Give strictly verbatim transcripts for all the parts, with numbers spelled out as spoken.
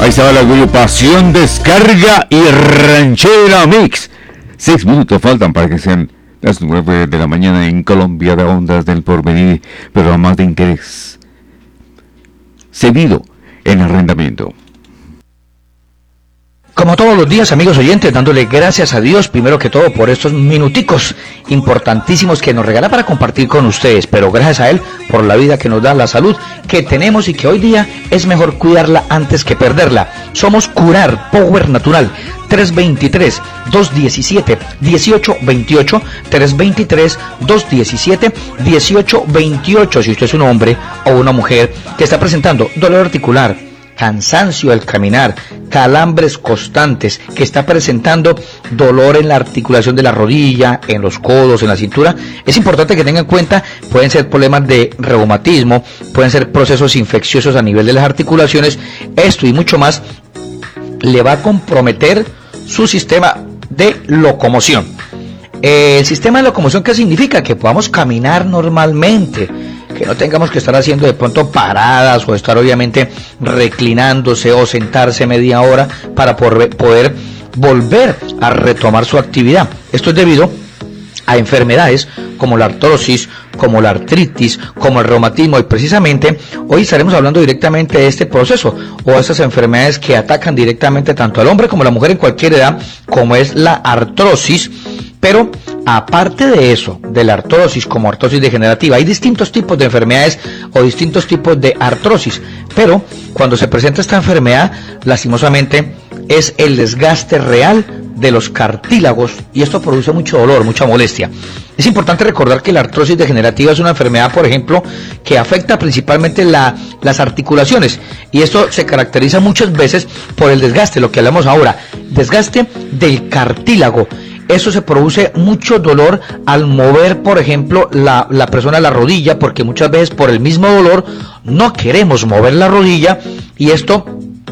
Ahí estaba la agrupación Descarga y Ranchera Mix. Seis minutos faltan para que sean las nueve de la mañana en Colombia, de Ondas del Porvenir, programas de interés. Cedido en arrendamiento. Como todos los días, amigos oyentes, dándole gracias a Dios, primero que todo, por estos minuticos importantísimos que nos regala para compartir con ustedes, pero gracias a Él por la vida que nos da, la salud que tenemos y que hoy día es mejor cuidarla antes que perderla. Somos Curar Power Natural, tres dos tres, dos uno siete, uno ocho dos ocho, tres dos tres, dos uno siete, uno ocho dos ocho. Si usted es un hombre o una mujer que está presentando dolor articular, cansancio al caminar, calambres constantes, que está presentando dolor en la articulación de la rodilla, en los codos, en la cintura, es importante que tengan en cuenta, pueden ser problemas de reumatismo, pueden ser procesos infecciosos a nivel de las articulaciones. Esto y mucho más le va a comprometer su sistema de locomoción. El sistema de locomoción, ¿qué significa? Que podamos caminar normalmente, que no tengamos que estar haciendo de pronto paradas o estar obviamente reclinándose o sentarse media hora para poder volver a retomar su actividad. Esto es debido a enfermedades como la artrosis, como la artritis, como el reumatismo, y precisamente hoy estaremos hablando directamente de este proceso o estas enfermedades que atacan directamente tanto al hombre como a la mujer en cualquier edad, como es la artrosis. Pero aparte de eso, de la artrosis como artrosis degenerativa, hay distintos tipos de enfermedades o distintos tipos de artrosis, pero cuando se presenta esta enfermedad, lastimosamente, es el desgaste real de los cartílagos y esto produce mucho dolor, mucha molestia. Es importante recordar que la artrosis degenerativa es una enfermedad, por ejemplo, que afecta principalmente la, las articulaciones, y esto se caracteriza muchas veces por el desgaste, lo que hablamos ahora, desgaste del cartílago. Eso se produce mucho dolor al mover, por ejemplo, la, la persona la rodilla, porque muchas veces por el mismo dolor no queremos mover la rodilla y esto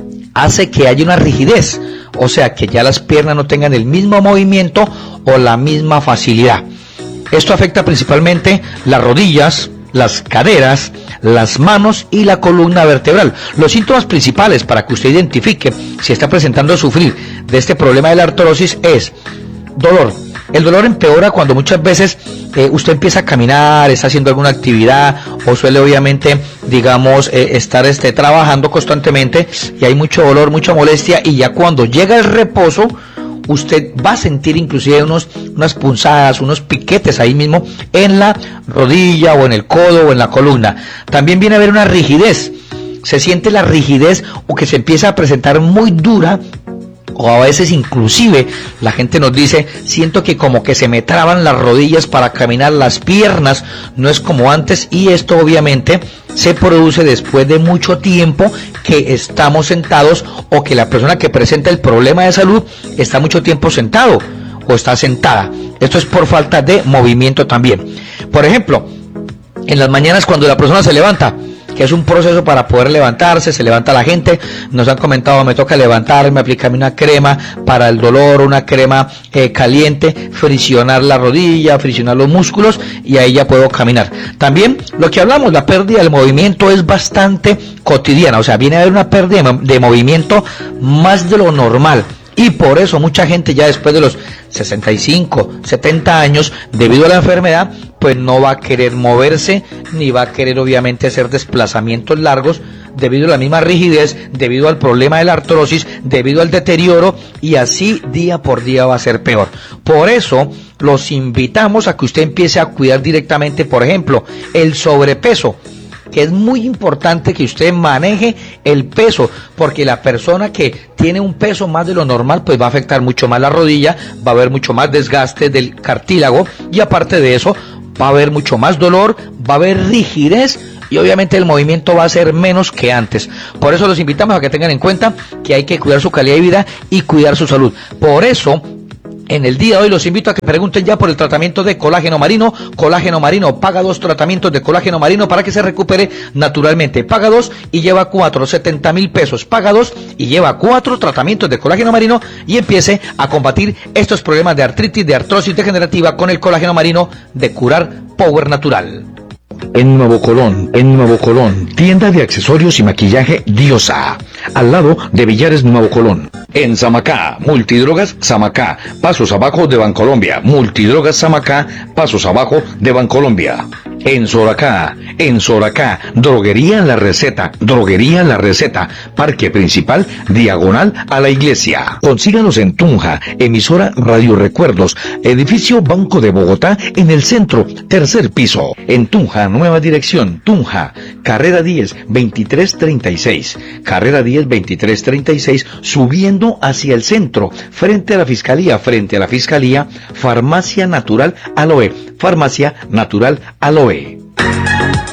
hace que haya una rigidez, o sea que ya las piernas no tengan el mismo movimiento o la misma facilidad. Esto afecta principalmente las rodillas, las caderas, las manos y la columna vertebral. Los síntomas principales para que usted identifique si está presentando sufrir de este problema de la artrosis es dolor. El dolor empeora cuando muchas veces eh, usted empieza a caminar, está haciendo alguna actividad o suele obviamente, digamos, eh, estar este, trabajando constantemente y hay mucho dolor, mucha molestia, y ya cuando llega el reposo usted va a sentir inclusive unos, unas punzadas, unos piquetes ahí mismo en la rodilla o en el codo o en la columna. También viene a haber una rigidez, se siente la rigidez o que se empieza a presentar muy dura, o a veces inclusive la gente nos dice, siento que como que se me traban las rodillas para caminar, las piernas, no es como antes, y esto obviamente se produce después de mucho tiempo que estamos sentados o que la persona que presenta el problema de salud está mucho tiempo sentado o está sentada. Esto es por falta de movimiento también. Por ejemplo, en las mañanas cuando la persona se levanta, que es un proceso para poder levantarse, se levanta la gente, nos han comentado, me toca levantarme, aplicarme una crema para el dolor, una crema eh, caliente, friccionar la rodilla, friccionar los músculos y ahí ya puedo caminar. También lo que hablamos, la pérdida del movimiento es bastante cotidiana, o sea, viene a haber una pérdida de movimiento más de lo normal. Y por eso mucha gente ya después de los sesenta y cinco, setenta años, debido a la enfermedad, pues no va a querer moverse, ni va a querer obviamente hacer desplazamientos largos, debido a la misma rigidez, debido al problema de la artrosis, debido al deterioro, y así día por día va a ser peor. Por eso los invitamos a que usted empiece a cuidar directamente, por ejemplo, el sobrepeso, que es muy importante que usted maneje el peso, porque la persona que tiene un peso más de lo normal, pues va a afectar mucho más la rodilla, va a haber mucho más desgaste del cartílago, y aparte de eso, va a haber mucho más dolor, va a haber rigidez, y obviamente el movimiento va a ser menos que antes. Por eso los invitamos a que tengan en cuenta que hay que cuidar su calidad de vida y cuidar su salud. Por eso, en el día de hoy los invito a que pregunten ya por el tratamiento de colágeno marino. Colágeno marino, paga dos tratamientos de colágeno marino para que se recupere naturalmente. Paga dos y lleva cuatro, setenta mil pesos. Paga dos y lleva cuatro tratamientos de colágeno marino y empiece a combatir estos problemas de artritis, de artrosis degenerativa con el colágeno marino de Curar Power Natural. En Nuevo Colón, en Nuevo Colón, tienda de accesorios y maquillaje Diosa. al lado de Villares Nuevo Colón. En Samacá, Multidrogas Samacá, pasos abajo de Bancolombia. Multidrogas Samacá, pasos abajo de Bancolombia. En Soracá, en Soracá, Droguería La Receta, Droguería La Receta, Parque Principal, diagonal a la iglesia. Consíganos en Tunja, emisora Radio Recuerdos, edificio Banco de Bogotá, en el centro, tercer piso. En Tunja, nueva dirección, Tunja, carrera diez, veintitrés treinta y seis, carrera diez, veintitrés treinta y seis, subiendo hacia el centro, frente a la Fiscalía, frente a la Fiscalía, Farmacia Natural Aloe, Farmacia Natural Aloe.